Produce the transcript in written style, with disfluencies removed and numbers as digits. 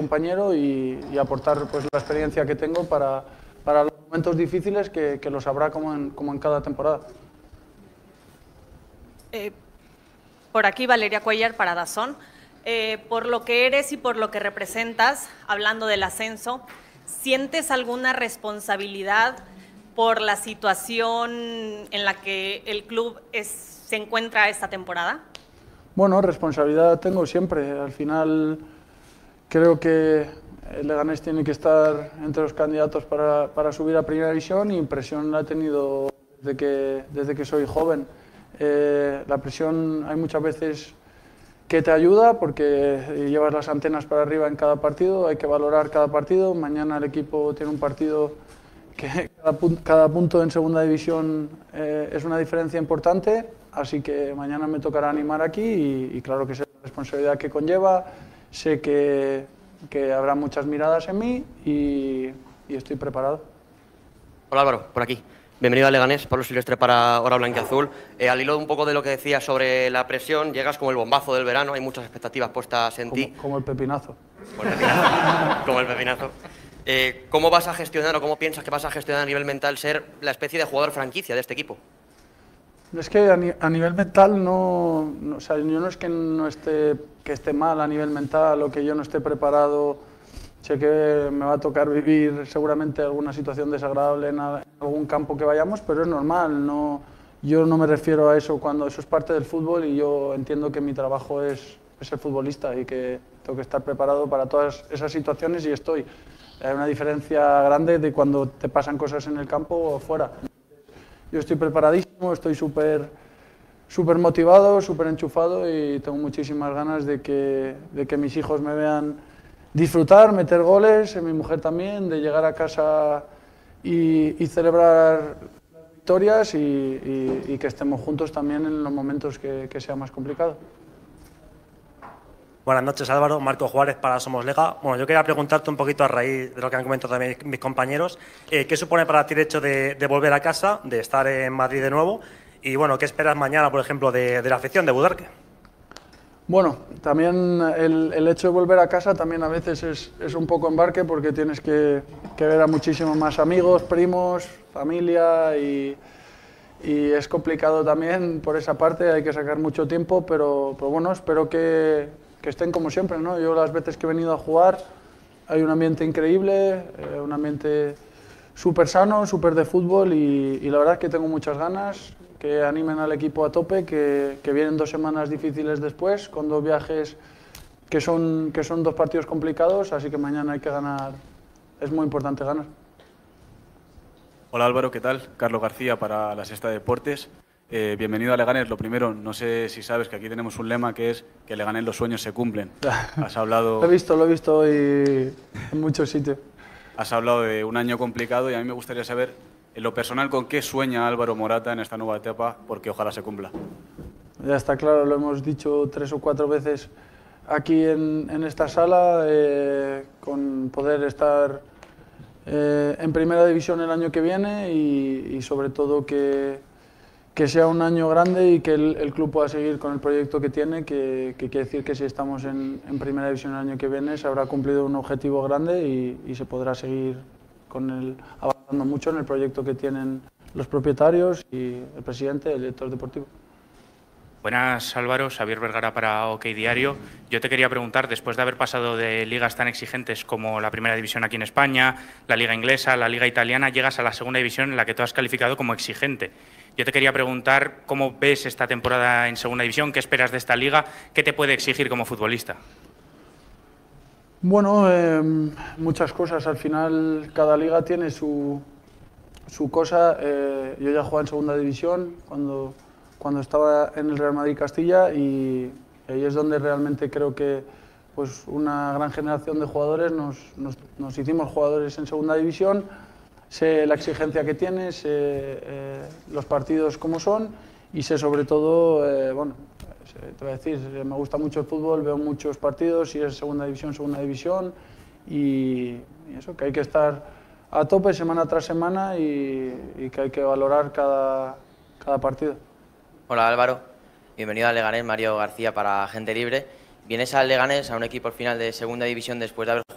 compañero y aportar pues, la experiencia que tengo para los momentos difíciles que los habrá como en cada temporada. Por aquí Valeria Cuellar para DAZN. Por lo que eres y por lo que representas, hablando del ascenso, ¿sientes alguna responsabilidad por la situación en la que el club se encuentra esta temporada? Bueno, responsabilidad tengo siempre. Al final creo que el Leganés tiene que estar entre los candidatos para subir a Primera División y presión la he tenido desde que soy joven. La presión hay muchas veces que te ayuda porque llevas las antenas para arriba en cada partido, hay que valorar cada partido. Mañana el equipo tiene un partido que cada punto en segunda división es una diferencia importante, así que mañana me tocará animar aquí y claro que sé la responsabilidad que conlleva, sé que habrá muchas miradas en mí y estoy preparado. Hola Álvaro, por aquí. Bienvenido a Leganés, Pablo Silvestre para Hora Blanquiazul. Al hilo un poco de lo que decías sobre la presión, llegas como el bombazo del verano, hay muchas expectativas puestas en ti. Como el pepinazo. Como el pepinazo. ¿Cómo vas a gestionar o cómo piensas que vas a gestionar a nivel mental ser la especie de jugador franquicia de este equipo? Es que a nivel mental o sea, yo no es que esté mal a nivel mental o que yo no esté preparado. Sé que me va a tocar vivir seguramente alguna situación desagradable en algún campo que vayamos, pero es normal. Yo no me refiero a eso cuando eso es parte del fútbol y yo entiendo que mi trabajo es ser futbolista y que tengo que estar preparado para todas esas situaciones y estoy. Hay una diferencia grande de cuando te pasan cosas en el campo o fuera. Yo estoy preparadísimo, estoy súper motivado, súper enchufado y tengo muchísimas ganas de que mis hijos me vean disfrutar, meter goles, mi mujer también, de llegar a casa y celebrar victorias y que estemos juntos también en los momentos que sea más complicado. Buenas noches, Álvaro. Marco Juárez para Somos Lega. Bueno, yo quería preguntarte un poquito a raíz de lo que han comentado también mis compañeros, ¿qué supone para ti el hecho de volver a casa, de estar en Madrid de nuevo? Y bueno, ¿qué esperas mañana, por ejemplo, de la afición de Budarque? Bueno, también el hecho de volver a casa también a veces es un poco embarque porque tienes que ver a muchísimos más amigos, primos, familia y es complicado también por esa parte, hay que sacar mucho tiempo, pero bueno, espero que estén como siempre, ¿no? Yo las veces que he venido a jugar hay un ambiente increíble, un ambiente súper sano, súper de fútbol y la verdad es que tengo muchas ganas, que animen al equipo a tope, que vienen 2 semanas difíciles después, con 2 viajes que son 2 partidos complicados, así que mañana hay que ganar, es muy importante ganar. Hola Álvaro, ¿qué tal? Carlos García para La Sexta Deportes. Bienvenido a Leganés. Lo primero, no sé si sabes que aquí tenemos un lema que es que en Leganés los sueños se cumplen. Has hablado... Lo he visto hoy en muchos sitios. Has hablado de un año complicado y a mí me gustaría saber, en lo personal, ¿con qué sueña Álvaro Morata en esta nueva etapa? Porque ojalá se cumpla. Ya está claro, lo hemos dicho 3 o 4 veces aquí en esta sala, con poder estar en Primera División el año que viene y sobre todo que sea un año grande y que el club pueda seguir con el proyecto que tiene, que quiere decir que si estamos en Primera División el año que viene se habrá cumplido un objetivo grande y se podrá seguir avanzando mucho en el proyecto que tienen los propietarios y el presidente, el director deportivo. Buenas, Álvaro. Xavier Vergara para OK Diario. Yo te quería preguntar, después de haber pasado de ligas tan exigentes como la Primera División aquí en España, la Liga Inglesa, la Liga Italiana, llegas a la Segunda División en la que tú has calificado como exigente. Yo te quería preguntar cómo ves esta temporada en Segunda División, qué esperas de esta liga, qué te puede exigir como futbolista. Bueno, muchas cosas. Al final cada liga tiene su cosa. Yo ya jugaba en Segunda División cuando estaba en el Real Madrid Castilla y ahí es donde realmente creo que pues, una gran generación de jugadores nos hicimos jugadores en Segunda División. Sé la exigencia que tiene, sé los partidos como son y sé sobre todo, bueno, te voy a decir, me gusta mucho el fútbol, veo muchos partidos, si es Segunda División y eso, que hay que estar a tope semana tras semana y que hay que valorar cada partido. Hola Álvaro, bienvenido a Leganés, Mario García para Gente Libre. Vienes al Leganés, a un equipo al final de Segunda División después de haber